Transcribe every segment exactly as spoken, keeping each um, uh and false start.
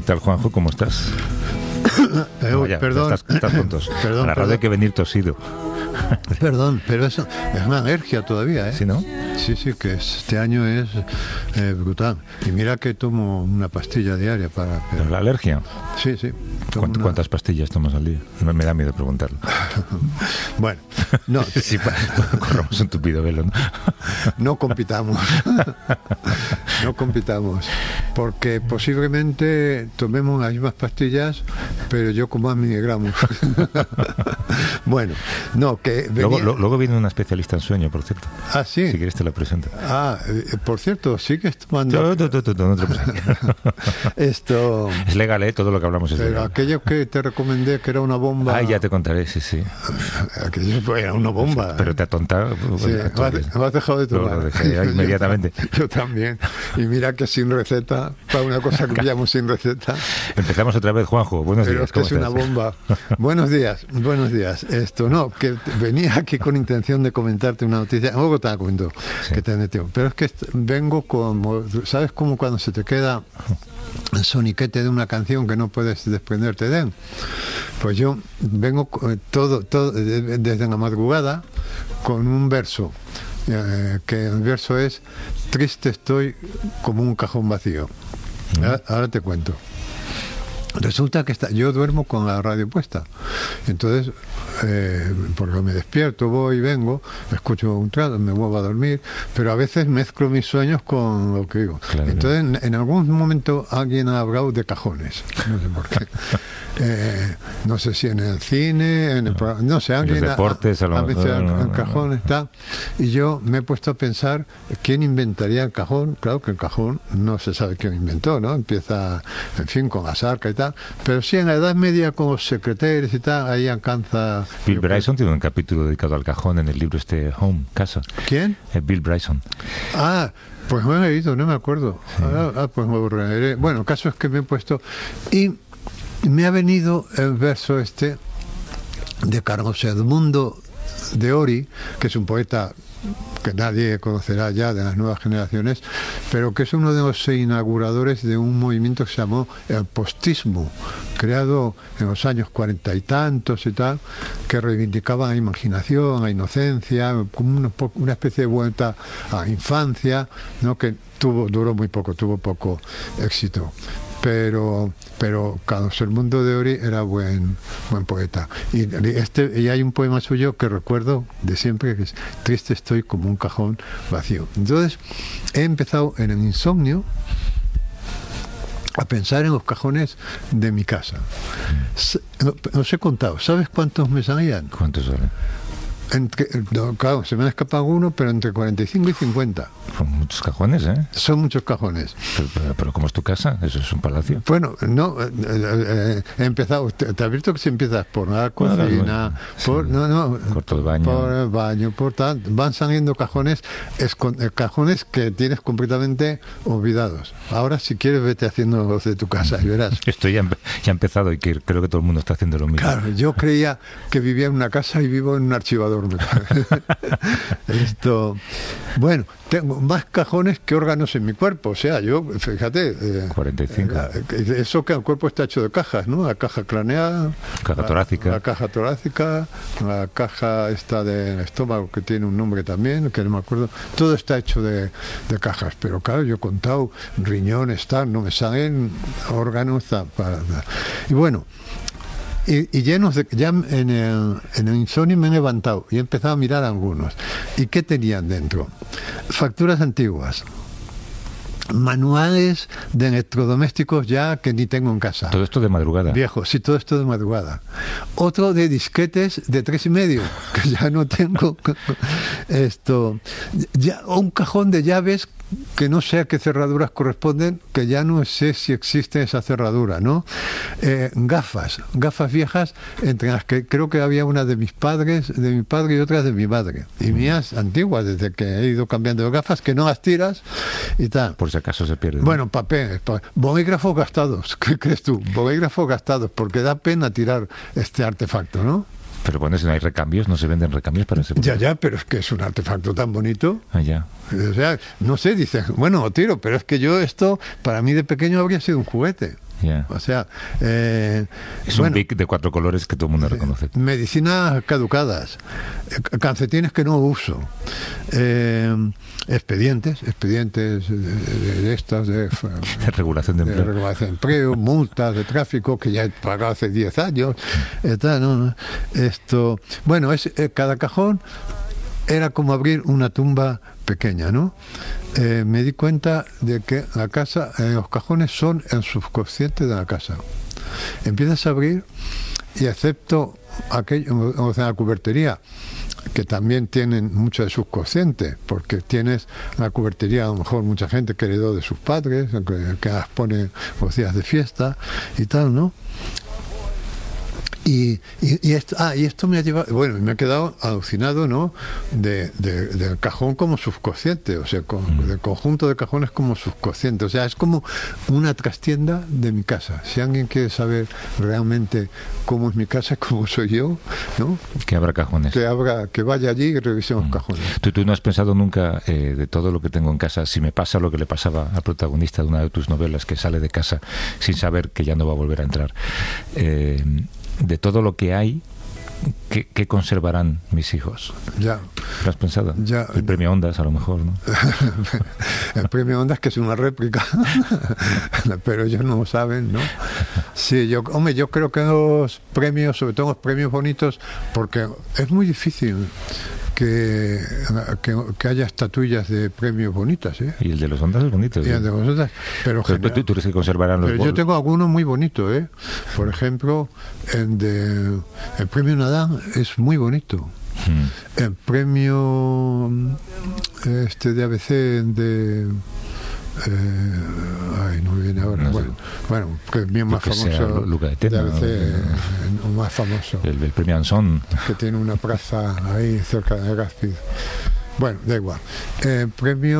tal, Juanjo? ¿Cómo estás? Eh, No, ya, perdón. Estás, estás tontos. Perdón, A la radio perdón. hay que venir tosido. Perdón, pero eso es una alergia todavía, ¿eh? ¿Sí, no? Sí, sí, que este año es eh, brutal. Y mira que tomo una pastilla diaria para... ¿Pero la alergia? Sí, sí. tomo ¿Cuántas, una- ¿Cuántas pastillas tomas al día? Me, me da miedo preguntarlo. Bueno, no, Sí, pa- corramos un tupido velo, ¿no? no compitamos. No compitamos. Porque posiblemente tomemos las mismas pastillas, pero yo con más miligramos. Bueno, no, que venía... Luego, lo- luego viene una especialista en sueño, por cierto. Ah, sí. Si quieres te la presento. Ah, eh, por cierto, sigues tomando... Tu, tu, tu, tu, no te lo presento. Esto... Es legal, ¿eh? Todo lo que hablamos es Pero legal. aquello que te recomendé que era una bomba... Ah, ya te contaré, sí, sí. Aquello era una bomba. Pero te ha tontado. Sí, me has- me has dejado de tomar. Lo, lo dejé inmediatamente. Yo, yo también. Y mira que sin receta, para una cosa que pillamos sin receta, Empezamos otra vez, Juanjo. Buenos pero días. es que ¿Cómo es una estás? bomba. Buenos días, buenos días. Esto no, que venía aquí con intención de comentarte una noticia. Luego te la cuento, Sí. que te tiempo. Pero es que est- vengo como, ¿sabes cómo cuando se te queda el soniquete de una canción que no puedes desprenderte de él? Pues yo vengo co- todo, todo eh, desde la madrugada con un verso, eh, que el verso es: triste estoy como un cajón vacío. Ahora, ahora te cuento. Resulta que está, yo duermo con la radio puesta, entonces eh, porque me despierto, voy, vengo, escucho un trato, me vuelvo a dormir, pero a veces mezclo mis sueños con lo que digo. Claro. Entonces en, en algún momento alguien ha hablado de cajones, no sé por qué. Eh, no sé si en el cine, en el programa, no sé, alguien ha- deportes, a lo ha mejor, mencionado no, el no, cajón, no. está, y yo me he puesto a pensar quién inventaría el cajón. Claro que el cajón no se sabe quién inventó, ¿no? Empieza, en fin, con las arcas y tal, pero sí en la Edad Media con los secretarios y tal, ahí alcanza... Bill yo creo- Bryson tiene un capítulo dedicado al cajón en el libro este Home, Casa. ¿Quién? Eh, Bill Bryson. Ah, pues me he leído, no me acuerdo. Ah, ah, pues me borraré. Bueno, el caso es que me he puesto... Y me ha venido el verso este de Carlos Edmundo de Ori, que es un poeta que nadie conocerá ya de las nuevas generaciones, pero que es uno de los inauguradores de un movimiento que se llamó el postismo, creado en los años cuarenta y tantos y tal, que reivindicaba la imaginación, la inocencia, como una, po- una especie de vuelta a la infancia, ¿no? Que tuvo, duró muy poco, tuvo poco éxito. Pero, pero Carlos Edmundo de Ori era buen, buen poeta. Y, este, y hay un poema suyo que recuerdo de siempre, que es: triste estoy como un cajón vacío. Entonces, he empezado en el insomnio a pensar en los cajones de mi casa. S- no- Os he contado, ¿sabes cuántos me salían? ¿Cuántos son? Entre, no, claro, se me ha escapado uno, pero entre cuarenta y cinco y cincuenta. Son muchos cajones, ¿eh? Son muchos cajones. Pero, pero, pero ¿cómo es tu casa? Eso es un palacio. Bueno, no, eh, eh, he empezado, te, te has visto que si empiezas por la cocina, sí. por, no, no, Cuarto de baño. por el baño, por tal, van saliendo cajones, escon- eh, cajones que tienes completamente olvidados. Ahora, si quieres, vete haciendo los de tu casa y verás. Esto ya, empe- ya ha empezado y que creo que todo el mundo está haciendo lo mismo. Claro, yo creía que vivía en una casa y vivo en un archivador. me parece. Esto, bueno, tengo más cajones que órganos en mi cuerpo. O sea, yo, fíjate, eh, cuarenta y cinco. eh, eso que el cuerpo está hecho de cajas, ¿no? La caja craneal, Caja la- torácica. la caja torácica, la caja esta del estómago que tiene un nombre también, que no me acuerdo. Todo está hecho de, de cajas, pero claro, yo he contado riñones, tal, no me salen órganos, tal, para, tal. Y bueno. Y, y llenos de... Ya en el, en el insomnio me he levantado y he empezado a mirar algunos. ¿Y qué tenían dentro? Facturas antiguas, manuales de electrodomésticos ya que ni tengo en casa. Todo esto de madrugada. Viejo, sí, todo esto de madrugada. Otro de disquetes de tres y medio, que ya no tengo. Esto, ya, un cajón de llaves que no sé a qué cerraduras corresponden, que ya no sé si existe esa cerradura, ¿no? Eh, gafas, gafas viejas, entre las que creo que había una de mis padres, de mi padre y otras de mi madre. Y mías antiguas, desde que he ido cambiando de gafas, que no las tiras y tal. Por si acaso se pierde. ¿no? Bueno, papel, pa- bolígrafos gastados, ¿qué crees tú? Bolígrafos gastados, porque da pena tirar este artefacto, ¿no? Pero bueno, si no hay recambios, no se venden recambios para ese. Ya, ya, pero es que es un artefacto tan bonito. Ah, ya. O sea, no sé, dices, bueno, lo tiro, pero es que yo esto, para mí de pequeño habría sido un juguete. Yeah. O sea, eh, es bueno, un Bic de cuatro colores que todo el mundo reconoce. Medicinas caducadas, eh, calcetines que no uso, eh, expedientes, expedientes de, de, de estas de, de regulación de empleo, de regulación de empleo, multas de tráfico que ya he pagado hace diez años, etc, ¿no? ¿no? Esto, bueno, es eh, cada cajón era como abrir una tumba pequeña, ¿no? Eh, me di cuenta de que la casa, eh, los cajones son el subconsciente de la casa. Empiezas a abrir y excepto aquello, o sea, la cubertería, que también tienen mucho de subconsciente, porque tienes la cubertería, a lo mejor mucha gente que heredó de sus padres, que, que las pone los días de fiesta y tal, ¿no? Y, y, y, esto, ah, y esto me ha llevado, bueno, me he quedado alucinado, ¿no? De, de, del cajón como subconsciente, o sea, con, mm. del conjunto de cajones como subconsciente, o sea, es como una trastienda de mi casa. Si alguien quiere saber realmente cómo es mi casa, cómo soy yo, ¿no? Que abra cajones. Que abra, que vaya allí y revise los mm. cajones. ¿Tú, tú no has pensado nunca eh, de todo lo que tengo en casa, si me pasa lo que le pasaba al protagonista de una de tus novelas, que sale de casa sin saber que ya no va a volver a entrar? Eh, de todo lo que hay, ¿qué, qué conservarán mis hijos? Ya. ¿Lo has pensado? Ya. El premio Ondas, a lo mejor, ¿no? El premio Ondas, que es una réplica, pero ellos no lo saben, ¿no? Sí, yo, hombre, yo creo que los premios, sobre todo los premios bonitos, porque es muy difícil Que, que, que haya estatuillas de premios bonitas, ¿eh? Y el de los Ondas es bonito, ¿sí? Y el de los Ondas, pero, pero general, tú, tú crees que conservarán los pero yo tengo algunos muy bonitos, ¿eh? Por ejemplo, el de el premio Nadal es muy bonito. Hmm. El premio este de A B C de Eh, ay, no me viene ahora. No bueno, sé. bueno, que es bien más famoso. Luca de Tena, de A B C, ¿no? El más famoso. El, el premio Anson. Que tiene una plaza ahí cerca de Gaspid. Bueno, da igual. Eh, premio.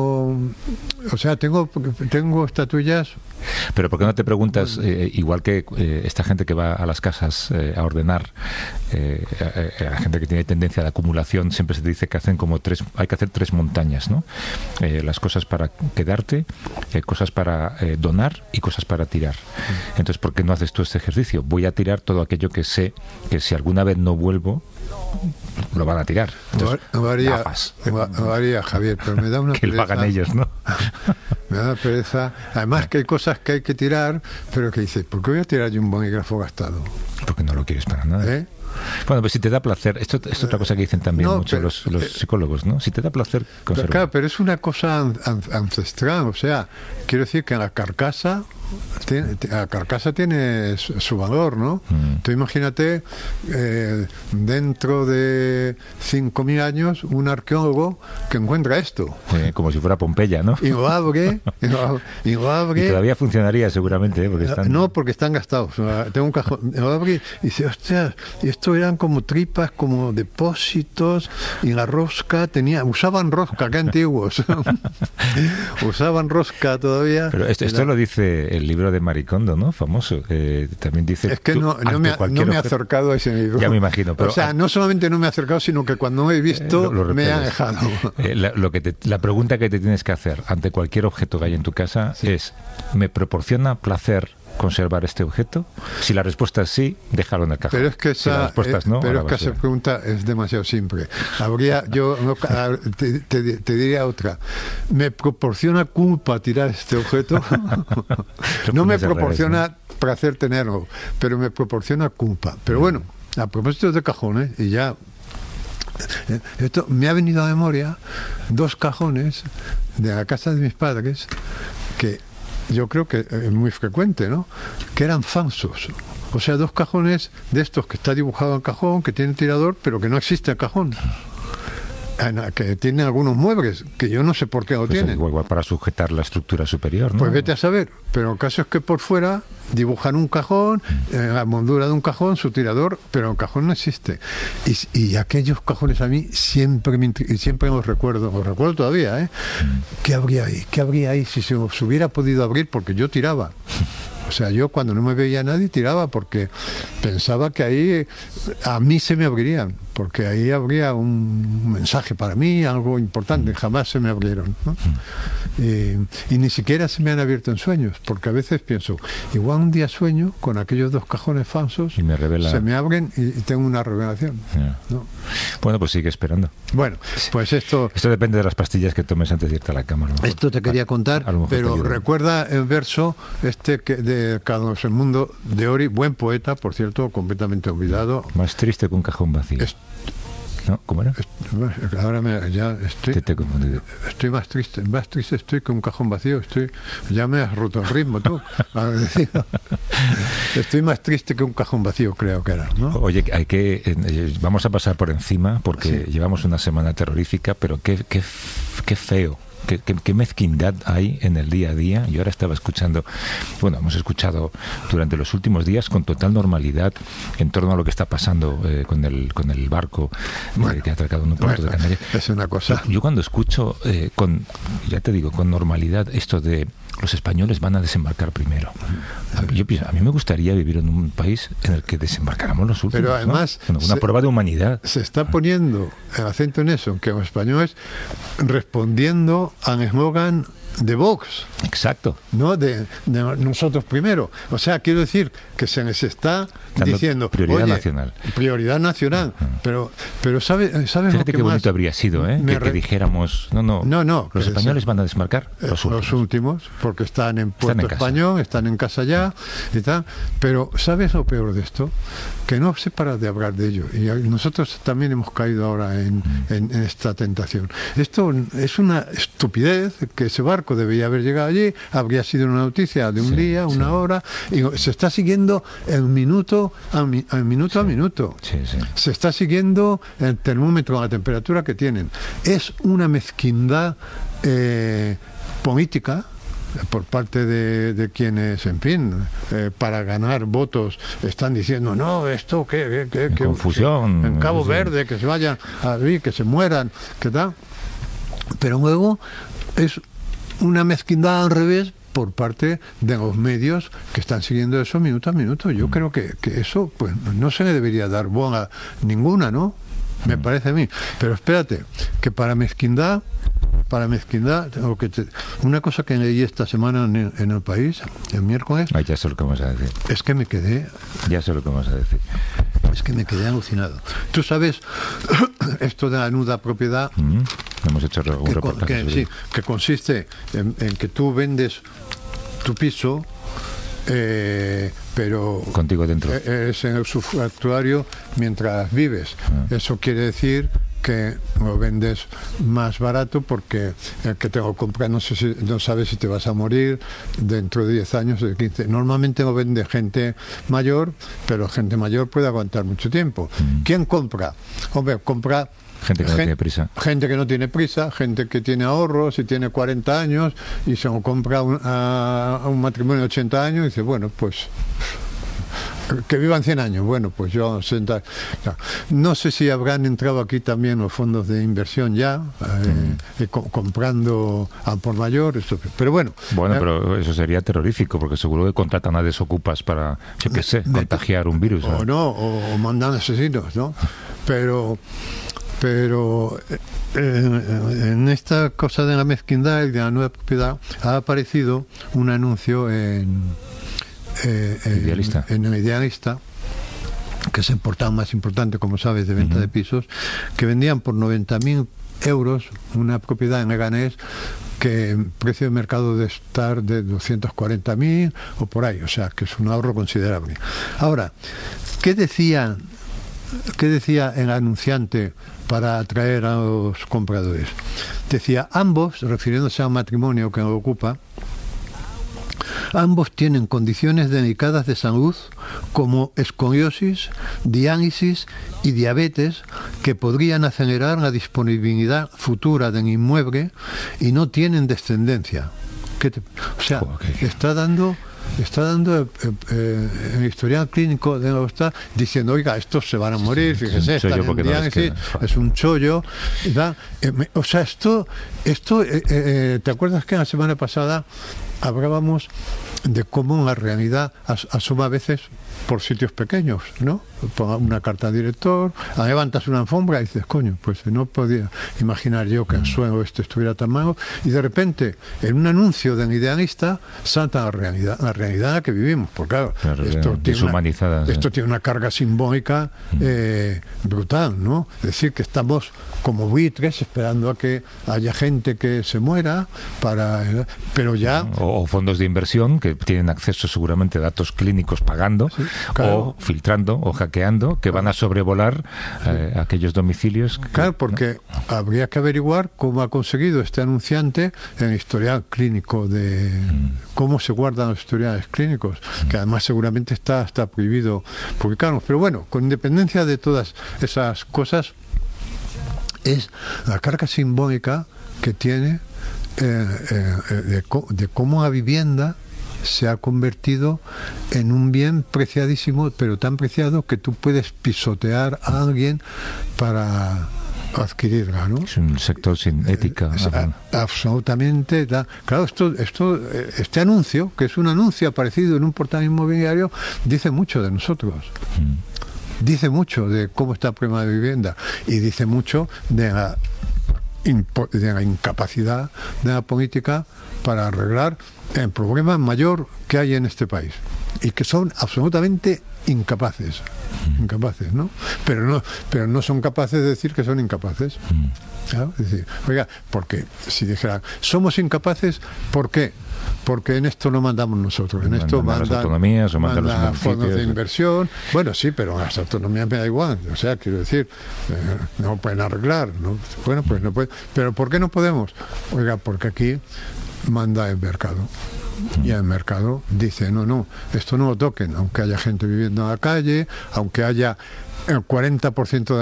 O sea, tengo, tengo estatuillas. Pero ¿por qué no te preguntas, eh, igual que eh, esta gente que va a las casas eh, a ordenar, eh, a, a la gente que tiene tendencia de acumulación, siempre se te dice que hacen como tres, hay que hacer tres montañas, ¿no? Eh, las cosas para quedarte, eh, cosas para eh, donar y cosas para tirar. Entonces, ¿por qué no haces tú este ejercicio? Voy a tirar todo aquello que sé que si alguna vez no vuelvo, lo van a tirar. Entonces, no haría, no haría, Javier, pero me da una que lo hagan ellos, ¿no? Me da pereza. Además que hay cosas que hay que tirar, pero que dices, ¿por qué voy a tirar yo un bolígrafo gastado? Porque no lo quieres para nada. ¿Eh? Bueno, pues si te da placer, esto es otra cosa que dicen también no, mucho pero, los, los psicólogos, ¿no? Si te da placer, conserva. Pero, claro, pero es una cosa an, an, ancestral, o sea, quiero decir que en la carcasa tiene, la carcasa tiene su, su valor, ¿no? Mm. Tú imagínate eh, dentro de cinco mil años un arqueólogo que encuentra esto. Eh, como si fuera Pompeya, ¿no? Y lo abre, y lo, y lo abre. Y todavía funcionaría seguramente, ¿eh? Porque están... No, porque están gastados. Tengo un cajón, lo abre y dice, hostia, y esto eran como tripas, como depósitos, y la rosca tenía, usaban rosca, qué antiguos. Usaban rosca todavía. Pero esto, esto lo dice el libro de Maricondo, ¿no? Famoso. Eh, también dice... Es que no, no, me, no me he acercado a ese libro. Ya me imagino. Pero, o sea, no solamente no me he acercado, sino que cuando he visto, eh, lo, lo me ha dejado. Eh, la, lo que te, la pregunta que te tienes que hacer ante cualquier objeto que hay en tu casa sí. es, ¿me proporciona placer conservar este objeto? Si la respuesta es sí, déjalo en el cajón. Pero es que esa, si la respuesta es no, pero es que esa pregunta es demasiado simple. Habría, yo no, te, te, te diría otra. ¿Me proporciona culpa tirar este objeto? No me proporciona revés, ¿no? placer tenerlo, pero me proporciona culpa. Pero mm. bueno, a propósito de cajones, y ya esto me ha venido a memoria dos cajones de la casa de mis padres que yo creo que es muy frecuente, ¿no? Que eran falsos. O sea, dos cajones de estos que está dibujado el cajón, que tiene tirador, pero que no existe el cajón. Que tienen algunos muebles, que yo no sé por qué lo pues tienen. Igual para sujetar la estructura superior, ¿no? Pues vete a saber. Pero el caso es que por fuera dibujan un cajón, mm. eh, la moldura de un cajón, su tirador, pero el cajón no existe. Y, y aquellos cajones a mí siempre me, siempre los recuerdo, los recuerdo todavía, ¿eh? Mm. ¿Qué habría ahí? ¿Qué habría ahí si se os hubiera podido abrir? Porque yo tiraba. O sea, yo cuando no me veía nadie tiraba porque pensaba que ahí a mí se me abrirían. porque ahí habría un mensaje para mí, algo importante, jamás se me abrieron, ¿no? Y, y ni siquiera se me han abierto en sueños, porque a veces pienso, igual un día sueño con aquellos dos cajones falsos, y me revela... se me abren y, y tengo una revelación, yeah. ¿no? Bueno, pues sigue esperando. Bueno, pues esto... Esto depende de las pastillas que tomes antes de irte a la cama. Esto te quería contar, pero recuerda el verso este que de Carlos Edmundo de Ory, buen poeta, por cierto, completamente olvidado. Más triste que un cajón vacío. Es, ¿no? ¿Cómo era? Ahora me, ya estoy, te, te estoy más triste, más triste estoy que un cajón vacío. Estoy, ya me has roto el ritmo tú. Estoy más triste que un cajón vacío, creo que era, ¿no? Oye, hay que, eh, vamos a pasar por encima porque sí. Llevamos una semana terrorífica, pero qué, qué, qué feo. Qué, qué, qué mezquindad hay en el día a día. Yo ahora estaba escuchando, bueno, hemos escuchado durante los últimos días con total normalidad en torno a lo que está pasando eh, con el con el barco bueno, eh, que ha atracado en un puerto bueno, de Canarias. Es una cosa. Yo cuando escucho eh, con, ya te digo, con normalidad esto de los españoles van a desembarcar primero. A mí, yo pienso, a mí me gustaría vivir en un país en el que desembarcáramos los últimos. Pero además, ¿no? Una se, prueba de humanidad. Se está poniendo el acento en eso, que los españoles respondiendo al eslogan de Vox. Exacto. No de, de nosotros primero. O sea, quiero decir que se les está Dando diciendo prioridad nacional. Prioridad nacional. Uh-huh. Pero, pero ¿sabes sabe Fíjate qué bonito habría sido, ¿eh? Que, re... que dijéramos, no, no, no, no los españoles se... van a desmarcar los últimos. Los últimos, porque están en Puerto están en Español, casa. Están en casa ya y tal. Pero ¿sabes lo peor de esto? Que no se para de hablar de ello. Y nosotros también hemos caído ahora en, uh-huh. en, en esta tentación. Esto es una estupidez que ese barco debía haber llegado allí, habría sido una noticia de un sí, día, una sí. hora, y se está siguiendo el minuto a, mi, a minuto sí. a minuto. Sí, sí. Se está siguiendo el termómetro, la temperatura que tienen. Es una mezquindad eh, política por parte de, de quienes, en fin, eh, para ganar votos están diciendo, no, esto, que, que, que, que confusión. Que, en Cabo sí. Verde, que se vayan a vivir, que se mueran, que tal. Pero luego es una mezquindad al revés por parte de los medios que están siguiendo eso minuto a minuto. Yo mm. creo que, que eso pues no se le debería dar bola ninguna, ¿no? Me mm. parece a mí. Pero espérate, que para mezquindad, para mezquindad, tengo que te, una cosa que leí esta semana en, en El País, el miércoles... Ay, ya sé lo que vamos a decir. Es que me quedé... Ya sé lo que vamos a decir. Es que me quedé alucinado. Tú sabes, esto de la nuda propiedad... Mm. Hemos hecho un que, reportaje. Que, sí, que consiste en, en que tú vendes tu piso, eh, pero contigo dentro. Es en el usufructuario mientras vives. Ah. Eso quiere decir que lo vendes más barato porque el que te lo compra no, sé si, no sabe si te vas a morir dentro de diez años o de quince. Normalmente lo vende gente mayor, pero gente mayor puede aguantar mucho tiempo. Mm. ¿Quién compra? Hombre, compra gente que no gente, tiene prisa. Gente que no tiene prisa, gente que tiene ahorros y tiene cuarenta años y se lo compra un, a, a un matrimonio de ochenta años y dice, bueno, pues que vivan cien años. Bueno, pues yo sesenta. No sé si habrán entrado aquí también los fondos de inversión ya, eh, mm. co comprando al por mayor. Esto, pero bueno. Bueno, eh, pero eso sería terrorífico, porque seguro que contratan a desocupas para, yo qué sé, contagiar un virus. O no, o, o mandan asesinos, ¿no? Pero. Pero eh, en esta cosa de la mezquindad y de la nueva propiedad ha aparecido un anuncio en, eh, en, Idealista. en el Idealista, que es el portal más importante, como sabes, de venta uh-huh. de pisos, que vendían por noventa mil euros una propiedad en Leganés que en precio de mercado de estar de doscientos cuarenta mil o por ahí, o sea, que es un ahorro considerable. Ahora, ¿qué decía, qué decía el anunciante para atraer a los compradores? Decía, ambos, refiriéndose a un matrimonio que lo ocupa, ambos tienen condiciones delicadas de salud como escoliosis, diálisis y diabetes que podrían acelerar la disponibilidad futura del inmueble y no tienen descendencia. ¿Qué te, o sea, okay. está dando... está dando eh, eh, el historial clínico de la está diciendo, oiga, estos se van a morir, sí, fíjese, es un están en diálisis, no es un chollo, ¿verdad? Eh, me, o sea, esto, esto eh, eh, ¿te acuerdas que la semana pasada hablábamos de cómo la realidad as, asoma a veces por sitios pequeños, ¿no? Ponga una carta al director, levantas una alfombra y dices, coño, pues no podía imaginar yo que el suelo este estuviera tan malo, y de repente en un anuncio del idealista salta la realidad, la realidad en la que vivimos, porque claro, claro esto, tiene una, sí. esto tiene una carga simbólica eh, brutal, ¿no? Es decir, que estamos como buitres esperando a que haya gente que se muera para, pero ya o, o fondos de inversión que tienen acceso seguramente a datos clínicos pagando, sí, claro, o filtrando o hackeando, que van a sobrevolar eh, aquellos domicilios que, claro, porque ¿no? habría que averiguar cómo ha conseguido este anunciante el historial clínico de mm. cómo se guardan los historiales clínicos, mm. que además seguramente está, está prohibido publicarlos, pero bueno, con independencia de todas esas cosas, es la carga simbólica que tiene eh, eh, de, de cómo la vivienda se ha convertido en un bien preciadísimo, pero tan preciado que tú puedes pisotear a alguien para adquirirla, ¿no? Es un sector sin ética. Es, a, absolutamente. Da, claro, esto, esto, este anuncio, que es un anuncio aparecido en un portal inmobiliario, dice mucho de nosotros. Mm. Dice mucho de cómo está el problema de vivienda y dice mucho de la, de la incapacidad de la política para arreglar el problema mayor que hay en este país y que son absolutamente incapaces, incapaces, ¿no? Pero no, pero no son capaces de decir que son incapaces. ¿Claro? Es decir, oiga, porque si dijeran somos incapaces, ¿por qué? Porque en esto no mandamos nosotros, en esto mandan, las autonomías o mandan manda los fondos de inversión. Bueno, sí, pero las autonomías me da igual. O sea, quiero decir, eh, no pueden arreglar, ¿no? Bueno, pues no pueden. Pero ¿por qué no podemos? Oiga, porque aquí manda el mercado. Y el mercado dice, no, no, esto no lo toquen, aunque haya gente viviendo en la calle, aunque haya el cuarenta por ciento de